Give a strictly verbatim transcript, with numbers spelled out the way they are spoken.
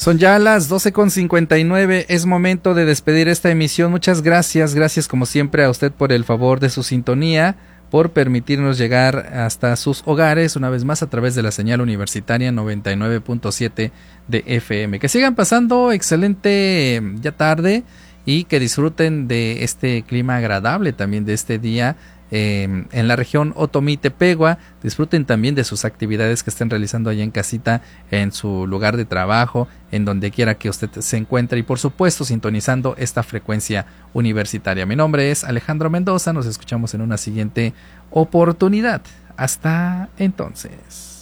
Son ya las doce con cincuenta y nueve, es momento de despedir esta emisión. Muchas gracias, gracias como siempre a usted por el favor de su sintonía, por permitirnos llegar hasta sus hogares una vez más a través de la señal universitaria noventa y nueve punto siete de F M. Que sigan pasando excelente ya tarde y que disfruten de este clima agradable también de este día eh, en la región Otomí Tepehua. Disfruten también de sus actividades que estén realizando allá en casita, en su lugar de trabajo, en donde quiera que usted se encuentre y por supuesto sintonizando esta frecuencia universitaria. Mi nombre es Alejandro Mendoza, nos escuchamos en una siguiente oportunidad. Hasta entonces.